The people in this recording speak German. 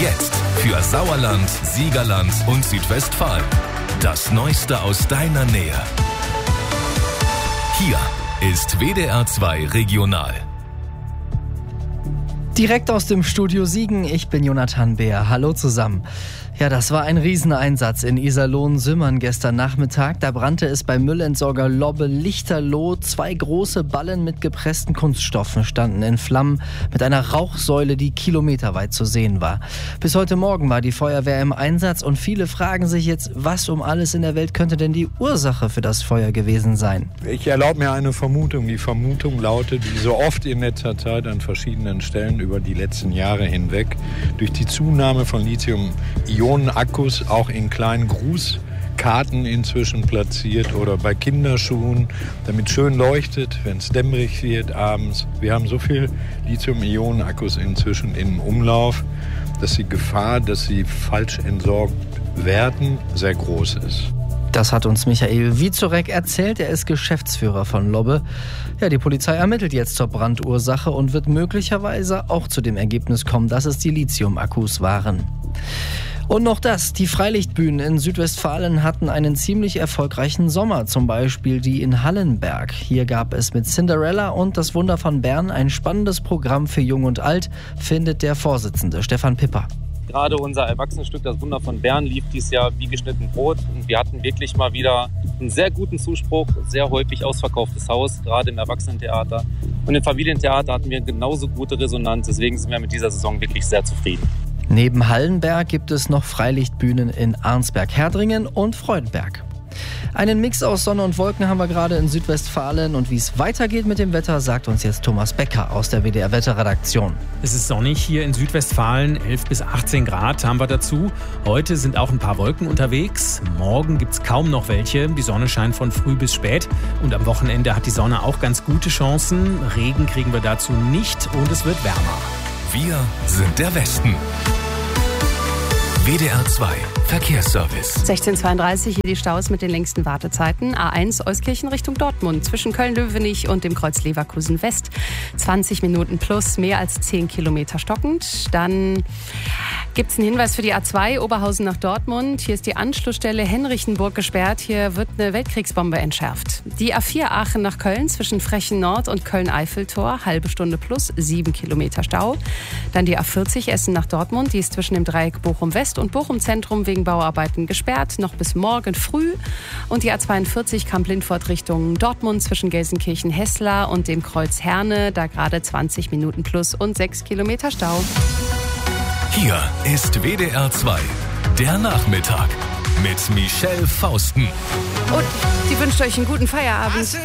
Jetzt für Sauerland, Siegerland und Südwestfalen. Das Neueste aus deiner Nähe. Hier ist WDR 2 Regional. Direkt aus dem Studio Siegen, ich bin Jonathan Beer. Hallo zusammen. Ja, das war ein Rieseneinsatz in Iserlohn-Sümmern gestern Nachmittag. Da brannte es beim Müllentsorger Lobbe lichterloh. 2 große Ballen mit gepressten Kunststoffen standen in Flammen mit einer Rauchsäule, die kilometerweit zu sehen war. Bis heute Morgen war die Feuerwehr im Einsatz und viele fragen sich jetzt, was um alles in der Welt könnte denn die Ursache für das Feuer gewesen sein? Ich erlaube mir eine Vermutung. Die Vermutung lautet, wie so oft in letzter Zeit an verschiedenen Stellen über die letzten Jahre hinweg, durch die Zunahme von Lithium-Ionen-Akkus auch in kleinen Grußkarten inzwischen platziert oder bei Kinderschuhen, damit schön leuchtet, wenn es dämmerig wird abends. Wir haben so viel Lithium-Ionen-Akkus inzwischen im Umlauf, dass die Gefahr, dass sie falsch entsorgt werden, sehr groß ist. Das hat uns Michael Wieczorek erzählt. Er ist Geschäftsführer von Lobbe. Ja, die Polizei ermittelt jetzt zur Brandursache und wird möglicherweise auch zu dem Ergebnis kommen, dass es die Lithium-Akkus waren. Und noch das, die Freilichtbühnen in Südwestfalen hatten einen ziemlich erfolgreichen Sommer, zum Beispiel die in Hallenberg. Hier gab es mit Cinderella und das Wunder von Bern ein spannendes Programm für Jung und Alt, findet der Vorsitzende Stefan Pipper. Gerade unser Erwachsenenstück, das Wunder von Bern, lief dieses Jahr wie geschnitten Brot. Und wir hatten wirklich mal wieder einen sehr guten Zuspruch, sehr häufig ausverkauftes Haus, gerade im Erwachsenentheater. Und im Familientheater hatten wir genauso gute Resonanz. Deswegen sind wir mit dieser Saison wirklich sehr zufrieden. Neben Hallenberg gibt es noch Freilichtbühnen in Arnsberg-Herdringen und Freudenberg. Einen Mix aus Sonne und Wolken haben wir gerade in Südwestfalen. Und wie es weitergeht mit dem Wetter, sagt uns jetzt Thomas Becker aus der WDR-Wetterredaktion. Es ist sonnig hier in Südwestfalen, 11 bis 18 Grad haben wir dazu. Heute sind auch ein paar Wolken unterwegs. Morgen gibt es kaum noch welche. Die Sonne scheint von früh bis spät. Und am Wochenende hat die Sonne auch ganz gute Chancen. Regen kriegen wir dazu nicht und es wird wärmer. Wir sind der Westen. WDR 2 Verkehrsservice. 16:32 hier die Staus mit den längsten Wartezeiten. A1 Euskirchen Richtung Dortmund zwischen Köln-Löwenich und dem Kreuz Leverkusen West. 20 Minuten plus, mehr als 10 Kilometer stockend. Dann gibt es einen Hinweis für die A2 Oberhausen nach Dortmund. Hier ist die Anschlussstelle Henrichenburg gesperrt. Hier wird eine Weltkriegsbombe entschärft. Die A4 Aachen nach Köln zwischen Frechen Nord und Köln-Eiffeltor. Halbe Stunde plus, 7 Kilometer Stau. Dann die A40 Essen nach Dortmund. Die ist zwischen dem Dreieck Bochum West und Bochum Zentrum wegen Bauarbeiten gesperrt, noch bis morgen früh. Und die A42 Kamp-Lindfort Richtung Dortmund zwischen Gelsenkirchen-Hessler und dem Kreuz Herne, da gerade 20 Minuten plus und 6 Kilometer Stau. Hier ist WDR 2, der Nachmittag mit Michelle Fausten. Und sie wünscht euch einen guten Feierabend.